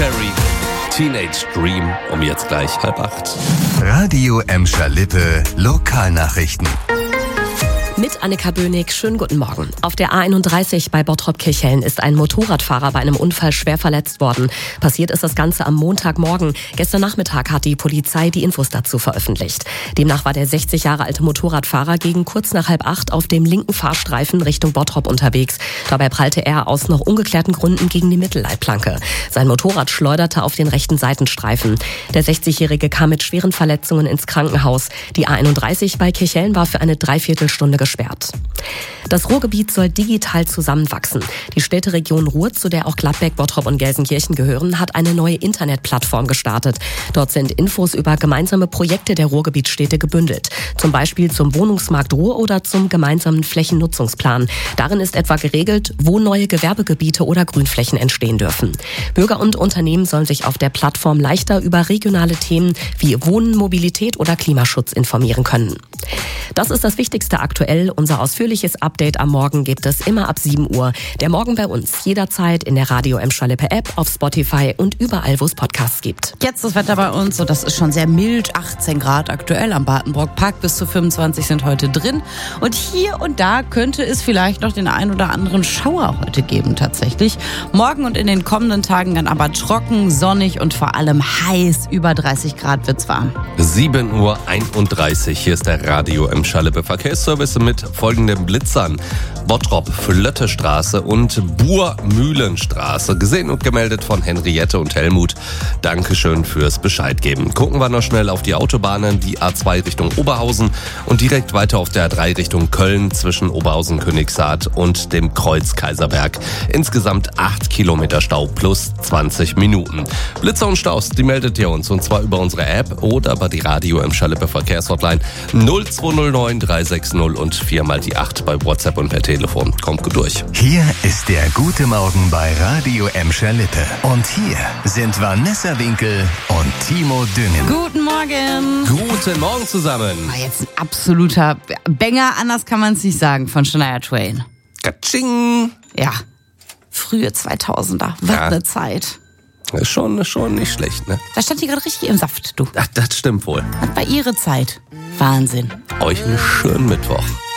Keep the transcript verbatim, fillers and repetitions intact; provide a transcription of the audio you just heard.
Perry, Teenage Dream, um jetzt gleich halb acht. Radio Emscher Lippe, Lokalnachrichten. Mit Annika Bönig, schönen guten Morgen. Auf der A einunddreißig bei Bottrop-Kirchhellen ist ein Motorradfahrer bei einem Unfall schwer verletzt worden. Passiert ist das Ganze am Montagmorgen. Gestern Nachmittag hat die Polizei die Infos dazu veröffentlicht. Demnach war der sechzig Jahre alte Motorradfahrer gegen kurz nach halb acht auf dem linken Fahrstreifen Richtung Bottrop unterwegs. Dabei prallte er aus noch ungeklärten Gründen gegen die Mittelleitplanke. Sein Motorrad schleuderte auf den rechten Seitenstreifen. Der sechzigjährige kam mit schweren Verletzungen ins Krankenhaus. Die A einunddreißig bei Kirchhellen war für eine Dreiviertelstunde gesperrt. Das Ruhrgebiet soll digital zusammenwachsen. Die Städteregion Ruhr, zu der auch Gladbeck, Bottrop und Gelsenkirchen gehören, hat eine neue Internetplattform gestartet. Dort sind Infos über gemeinsame Projekte der Ruhrgebietsstädte gebündelt. Zum Beispiel zum Wohnungsmarkt Ruhr oder zum gemeinsamen Flächennutzungsplan. Darin ist etwa geregelt, wo neue Gewerbegebiete oder Grünflächen entstehen dürfen. Bürger und Unternehmen sollen sich auf der Plattform leichter über regionale Themen wie Wohnen, Mobilität oder Klimaschutz informieren können. Das ist das Wichtigste aktuell. Unser ausführliches Update am Morgen gibt es immer ab sieben Uhr. Der Morgen bei uns jederzeit in der Radio Emscher Lippe App, auf Spotify und überall, wo es Podcasts gibt. Jetzt das Wetter bei uns, so das ist schon sehr mild, achtzehn Grad aktuell am Badenbrock Park, bis zu fünfundzwanzig sind heute drin. Und hier und da könnte es vielleicht noch den ein oder anderen Schauer heute geben tatsächlich. Morgen und in den kommenden Tagen dann aber trocken, sonnig und vor allem heiß. Über dreißig Grad wird's warm. sieben Uhr einunddreißig, hier ist der Radio Emscher Lippe Verkehrsservice mit folgenden Blitzern. Bottrop, Flöttestraße und Burmühlenstraße. Gesehen und gemeldet von Henriette und Helmut. Dankeschön fürs Bescheid geben. Gucken wir noch schnell auf die Autobahnen. Die A zwei Richtung Oberhausen und direkt weiter auf der A drei Richtung Köln zwischen Oberhausen-Königshardt und dem Kreuz Kaiserberg. Insgesamt acht Kilometer Stau plus zwanzig Minuten. Blitzer und Staus, die meldet ihr uns und zwar über unsere App oder über die Radio Emscher Lippe Verkehrshotline null zwei null neun drei sechs null und viermal die acht bei WhatsApp und per Telefon. Kommt gut durch. Hier ist der Gute Morgen bei Radio Emscher Lippe. Und hier sind Vanessa Winkel und Timo Düngen. Guten Morgen. Guten Morgen zusammen. War jetzt ein absoluter Banger, anders kann man es nicht sagen, von Shania Twain. Katsching. Ja, frühe zweitausender, was Ja. eine Zeit. Ist schon, ist schon nicht schlecht, ne? Da stand die gerade richtig im Saft, du. Ach, das stimmt wohl. Das war ihre Zeit. Wahnsinn. Euch einen schönen Mittwoch.